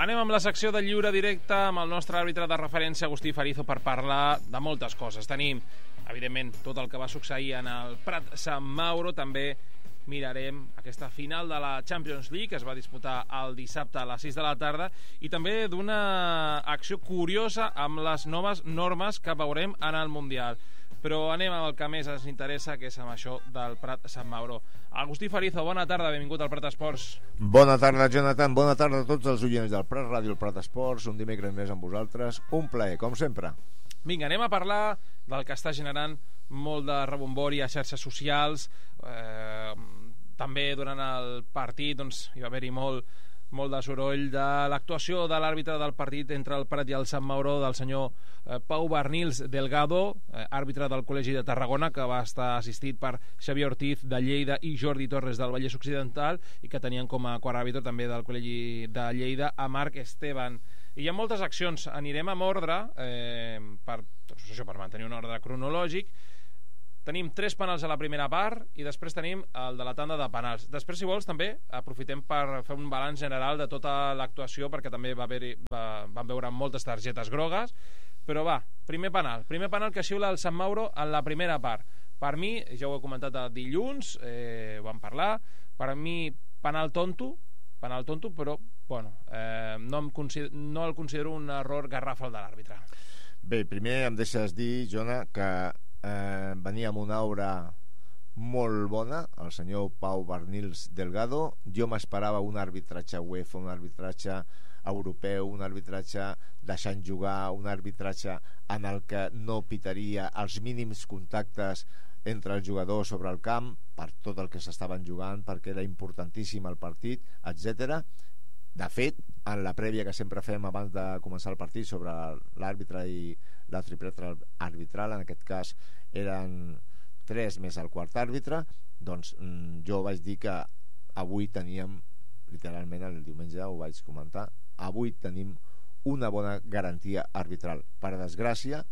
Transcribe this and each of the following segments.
Anem amb la secció de lliure directe amb el nostre àrbitre de referència, Agustí Farizo, per parlar de moltes coses. Tenim, evidentment, tot el que va succeir en el Prat Sant Mauro. També mirarem aquesta final de la Champions League, que es va disputar el dissabte a les 6 de la tarda, i també d'una acció curiosa amb les noves normes que veurem en el Mundial. Però anem amb el que més ens interessa, que és amb això del Prat Sant Mauro. Agustí Farizo, bona tarda, benvingut al Prat Esports. Bona tarda, Jonathan, bona tarda a tots els oients del Prat Ràdio, el Prat Esports, un dimecres més amb vosaltres, un plaer, com sempre. Vinga, anem a parlar del que està generant molt de rebombori a xarxes socials. També durant el partit doncs, hi va haver-hi molt de soroll de l'actuació de l'àrbitre del partit entre el Prat i el Sant Mauro, del senyor Pau Barnils Delgado, àrbitre del Col·legi de Tarragona, que va estar assistit per Xavier Ortiz de Lleida i Jordi Torres del Vallès Occidental, i que tenien com a quart àrbitre també del Col·legi de Lleida a Marc Esteban. I hi ha moltes accions, anirem amb ordre per mantenir un ordre cronològic. Tenim 3 penals a la primera part i després tenim el de la tanda de penals. Després, si vols, també aprofitem per fer un balanç general de tota l'actuació, perquè també van veure moltes targetes grogues. Però va, primer penal que xiula el Sant Mauro en la primera part. Per mi, ja ho he comentat dilluns, ho vam parlar, per mi penal tonto, però bueno, no el considero un error garrafal de l'àrbitre. Bé, primer em deixes dir, Jona, que venia amb una obra molt bona, el senyor Pau Barnils Delgado. Jo m'esperava un arbitratge UEFA, un arbitratge europeu, un arbitratge deixant jugar, un arbitratge en el que no pitaria els mínims contactes entre els jugadors sobre el camp per tot el que s'estaven jugant, perquè era importantíssim el partit, etc. De fet, en la prèvia que sempre fem abans de començar el partit sobre l'àrbitre i la tripleta arbitral, en aquest cas eren 3 més el quart àrbitre, doncs jo vaig dir que avui teníem, literalment el diumenge ho vaig comentar, avui tenim una bona garantia arbitral. Per desgràcia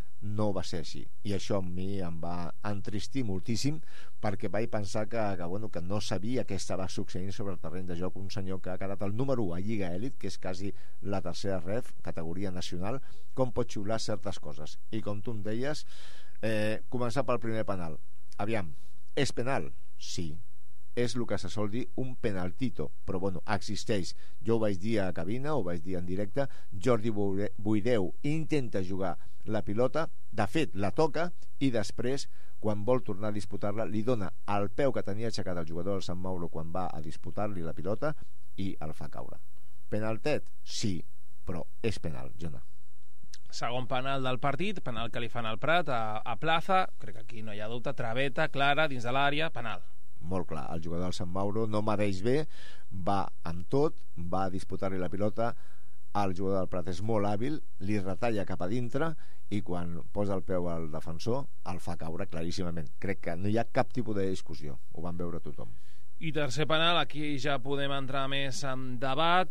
no va ser així, i això a mi em va entristir moltíssim, perquè vaig pensar que no sabia què estava succeint sobre el terreny de joc. Un senyor que ha quedat el número 1 a Lliga Elit, que és quasi la tercera ref, categoria nacional, com pot xiular certes coses. I com tu em deies, començar pel primer penal. Aviam, és penal? Sí. És el que se sol dir un penaltito, però bueno, existeix. Jo ho vaig dir a cabina, ho vaig dir en directe. Jordi Buideu intenta jugar la pilota, de fet la toca, i després, quan vol tornar a disputar-la, li dona el peu que tenia aixecat el jugador del Sant Mauro quan va a disputar-li la pilota i el fa caure. Penaltet? Sí, però és penal, Jona. Segon penal del partit, penal que li fan al Prat a Plaza, crec que aquí no hi ha dubte, traveta clara dins de l'àrea, penal. Molt clar, el jugador del Sant Mauro no mereix bé, va amb tot, va a disputar-li la pilota, el jugador del Prat és molt hàbil, li retalla cap a dintre i quan posa el peu al defensor el fa caure claríssimament. Crec que no hi ha cap tipus de discussió, ho van veure tothom. I tercer penal, aquí ja podem entrar més en debat.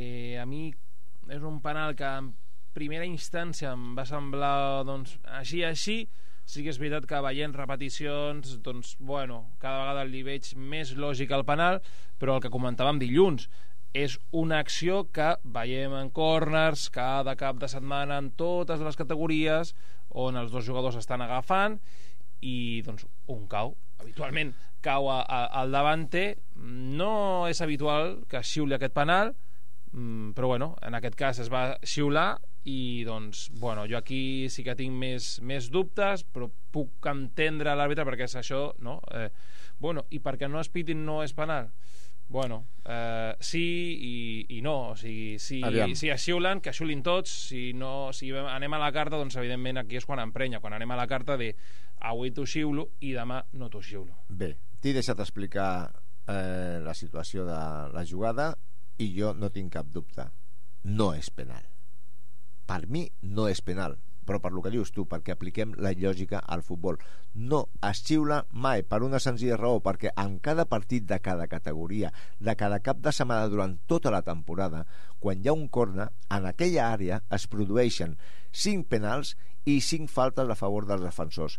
A mi és un penal que en primera instància em va semblar així. Sí que és veritat que veient repeticions, doncs, bueno, cada vegada li veig més lògica al penal, però el que comentàvem dilluns, és una acció que veiem en corners cada cap de setmana en totes les categories, on els dos jugadors estan agafant i doncs un cau. Habitualment cau al davanter. No és habitual que xiuli aquest penal, però bueno, en aquest cas es va xiular i doncs, bueno, jo aquí sí que tinc més dubtes, però puc entendre l'àrbitre perquè és això, no? I perquè no es pitin no és penal? Bueno, sí i no, o sigui, si es xiulen, que xiulin tots, si anem a la carta, doncs evidentment aquí és quan emprenya, quan anem a la carta de avui t'ho xiulo i demà no t'ho xiulo. Bé, t'he deixat explicar la situació de la jugada i jo no tinc cap dubte, no és penal. Per mi no és penal, però per lo que dius tu, perquè apliquem la lògica al futbol. No es xiula mai, per una senzilla raó, perquè en cada partit de cada categoria, de cada cap de setmana durant tota la temporada, quan hi ha un corner, en aquella àrea es produeixen 5 penals i 5 faltes a favor dels defensors.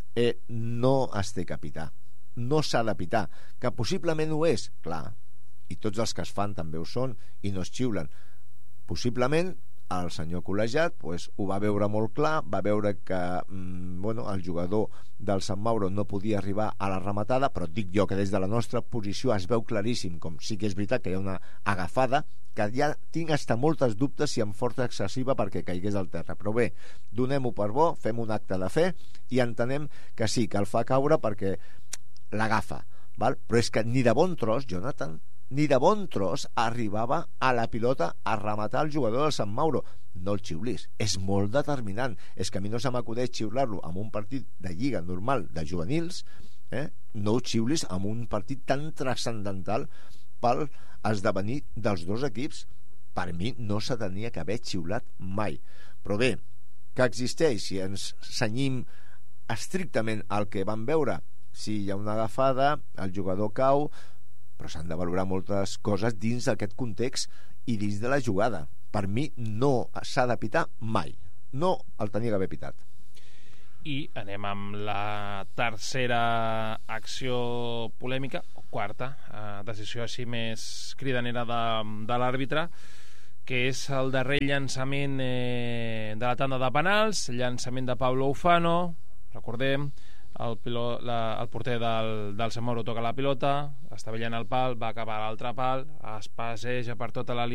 No es té que pitar, no s'ha de pitar, que possiblement ho és, clar, i tots els que es fan també ho són i no es xiulen, Possiblement el senyor col·legiat ho va veure molt clar, va veure que el jugador del Sant Mauro no podia arribar a la rematada, però dic jo que des de la nostra posició es veu claríssim, com sí que és veritat que hi ha una agafada, que ja tinc hasta moltes dubtes si amb força excessiva perquè caigués al terra, però bé, donem-ho per bo, fem un acte de fe i entenem que sí, que el fa caure perquè l'agafa, val? Però és que ni de bon tros, Jonathan, ni de bon tros arribava a la pilota a rematar el jugador del Sant Mauro. No el xiulis, és molt determinant. És que a mi no se m'acudeix xiular-lo en un partit de lliga normal de juvenils, no ho xiulis en un partit tan transcendental pel esdevenir dels dos equips. Per mi no se tenia que haver xiulat mai. Però bé, que existeix, si ens cenyim estrictament al que vam veure, si hi ha una agafada, el jugador cau, però s'han de valorar moltes coses dins d'aquest context i dins de la jugada. Per mi no s'ha de pitar mai, no el tenia que haver pitat. I anem amb la tercera acció polèmica, o quarta, decisió així més cridanera de l'àrbitre, que és el darrer llançament de la tanda de penals, llançament de Pablo Ufano, recordem, el porter del Sant Mauro toca la pilota, està veient el pal, va acabar a l'altre pal, es passeja per tota la línia